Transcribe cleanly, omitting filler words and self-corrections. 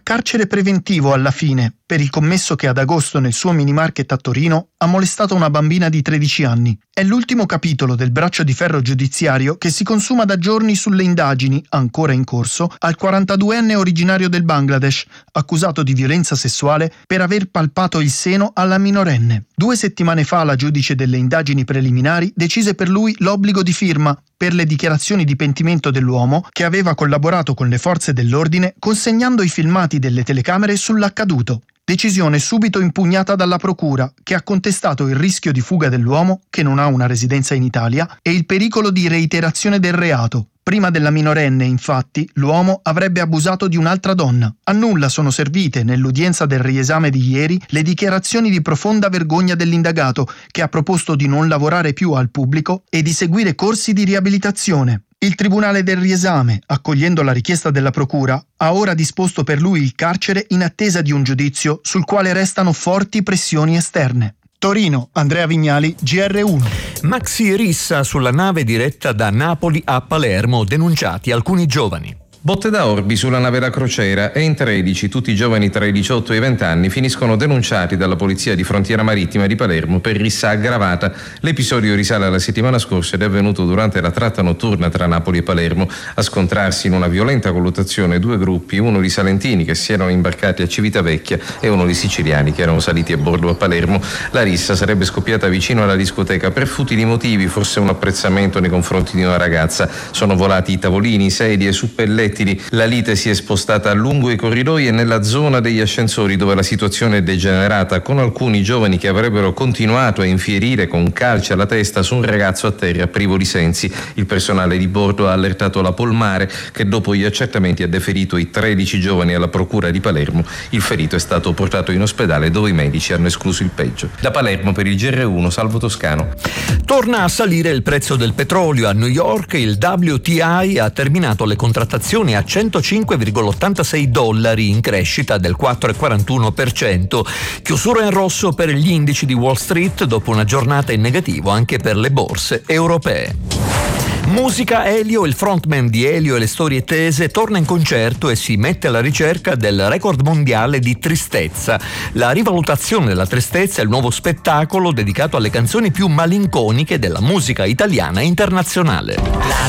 carcere preventivo alla fine per il commesso che ad agosto nel suo minimarket a Torino ha molestato una bambina di 13 anni. È l'ultimo capitolo del braccio di ferro giudiziario che si consuma da giorni sulle indagini, ancora in corso, al 42enne originario del Bangladesh, accusato di violenza sessuale per aver palpato il seno alla minorenne. 2 settimane fa la giudice delle indagini preliminari decise per lui l'obbligo di firma per le dichiarazioni di pentimento dell'uomo che aveva collaborato con le forze dell'ordine consegnando i filmati delle telecamere sull'accaduto. Decisione subito impugnata dalla procura, che ha contestato il rischio di fuga dell'uomo, che non ha una residenza in Italia, e il pericolo di reiterazione del reato. Prima della minorenne, infatti, l'uomo avrebbe abusato di un'altra donna. A nulla sono servite, nell'udienza del riesame di ieri, le dichiarazioni di profonda vergogna dell'indagato, che ha proposto di non lavorare più al pubblico e di seguire corsi di riabilitazione. Il Tribunale del riesame, accogliendo la richiesta della procura, ha ora disposto per lui il carcere in attesa di un giudizio sul quale restano forti pressioni esterne. Torino, Andrea Vignali, GR1. Maxi rissa sulla nave diretta da Napoli a Palermo, denunciati alcuni giovani. Botte da orbi sulla nave da crociera e in 13 tutti i giovani tra i 18 e i 20 anni finiscono denunciati dalla Polizia di Frontiera Marittima di Palermo per rissa aggravata. L'episodio risale alla settimana scorsa ed è avvenuto durante la tratta notturna tra Napoli e Palermo. A scontrarsi in una violenta colluttazione 2 gruppi, uno di salentini che si erano imbarcati a Civitavecchia e uno di siciliani che erano saliti a bordo a Palermo. La rissa sarebbe scoppiata vicino alla discoteca per futili motivi, forse un apprezzamento nei confronti di una ragazza. Sono volati i tavolini, sedie, suppelletti. La lite si è spostata lungo i corridoi e nella zona degli ascensori, dove la situazione è degenerata, con alcuni giovani che avrebbero continuato a infierire con calci alla testa su un ragazzo a terra privo di sensi. Il personale di bordo ha allertato la Polmare, che dopo gli accertamenti ha deferito i 13 giovani alla procura di Palermo. Il ferito è stato portato in ospedale, dove i medici hanno escluso il peggio. Da Palermo per il GR1, Salvo Toscano. Torna a salire il prezzo del petrolio. A New York il WTI ha terminato le contrattazioni a $105,86, in crescita del 4,41%. Chiusura in rosso per gli indici di Wall Street dopo una giornata in negativo anche per le borse europee. Musica. Elio, il frontman di Elio e le storie tese, torna in concerto e si mette alla ricerca del record mondiale di tristezza. La rivalutazione della tristezza è il nuovo spettacolo dedicato alle canzoni più malinconiche della musica italiana e internazionale.